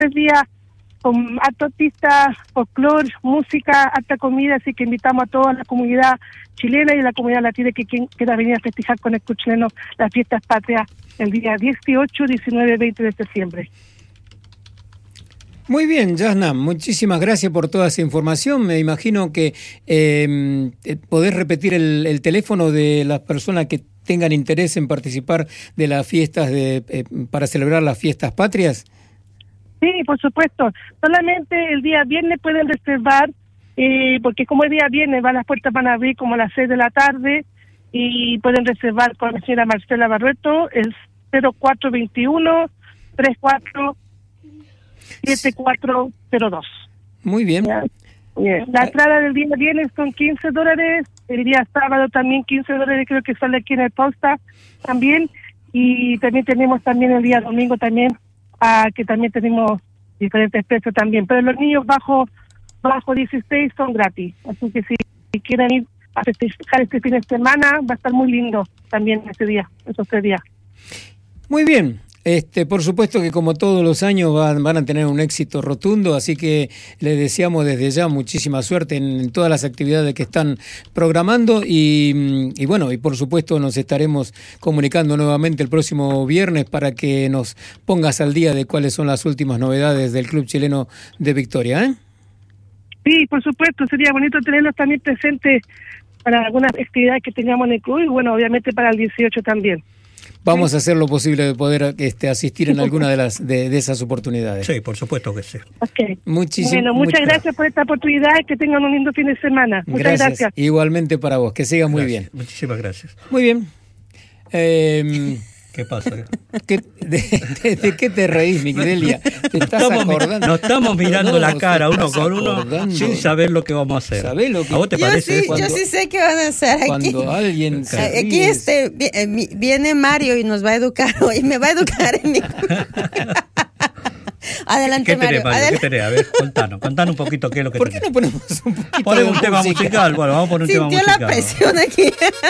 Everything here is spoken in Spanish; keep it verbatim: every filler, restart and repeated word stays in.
tres días con harta artista, folclore, música, harta comida, así que invitamos a toda la comunidad chilena y la comunidad latina que quien quiera venir a festejar con el Club Chileno las fiestas patrias el día dieciocho, diecinueve, veinte de septiembre. Muy bien, Jasna, muchísimas gracias por toda esa información. Me imagino que eh, podés repetir el, el teléfono de las personas que tengan interés en participar de las fiestas de eh, para celebrar las fiestas patrias. Sí, por supuesto. Solamente el día viernes pueden reservar, eh, porque como el día viernes van las puertas van a abrir como a las seis de la tarde y pueden reservar con la señora Marcela Barreto, el cero cuatro dos uno, tres cuatro siete cuatro cero dos. Muy bien. Bien. La entrada del día viernes son quince dólares, el día sábado también quince dólares, creo que sale aquí en el posta también, y también tenemos también el día domingo también, ah, que también tenemos diferentes precios también, pero los niños bajo bajo dieciséis son gratis, así que si, si quieren ir a festejar este fin de semana va a estar muy lindo también ese día, esos tres días. Muy bien. Este, por supuesto que como todos los años van, van a tener un éxito rotundo, así que les deseamos desde ya muchísima suerte en, en todas las actividades que están programando y, y bueno, y por supuesto nos estaremos comunicando nuevamente el próximo viernes para que nos pongas al día de cuáles son las últimas novedades del Club Chileno de Victoria, ¿eh? Sí, por supuesto, sería bonito tenerlos también presentes para algunas actividades que tengamos en el club y bueno, obviamente para el dieciocho también. Vamos a hacer lo posible de poder este, asistir en alguna de las de, de esas oportunidades. Sí, por supuesto que sí. Okay. Muchísimas bueno, muchas muchas gracias por esta oportunidad y que tengan un lindo fin de semana. Muchas gracias. gracias. Igualmente para vos, que siga muy Gracias. bien. Muchísimas gracias. Muy bien. Eh, ¿Qué pasa? ¿qué, de, de, ¿De qué te reís, Miguelia? ¿Te estás Estamos, acordando? nos estamos mirando No, la cara te uno estás con uno acordando. sin saber lo que vamos a hacer. ¿Sabés lo que- ¿A vos te Yo parece? sí, Cuando- yo sí sé qué van a hacer aquí. Cuando alguien se Aquí ríe, este vi- eh, mi- viene Mario y nos va a educar hoy, me va a educar en mi... Adelante, ¿Qué tenés, Mario. Mario? Adelante. ¿Qué tenés? A ver, contanos, contanos un poquito qué es lo que ¿por qué tenés. no ponemos un poquito Ponemos de un tema música? musical, bueno, vamos a poner un tema Sintió musical. la presión aquí.